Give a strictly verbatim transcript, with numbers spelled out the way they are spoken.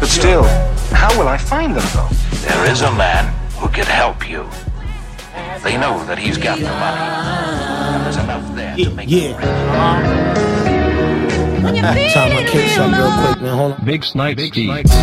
But still, how will I find them, though? There is a man who can help you. They know that he's got the money. And there's enough there to make yeah. it rich. Time I kick something real quick, man. Hold on. Big Snipe Steve.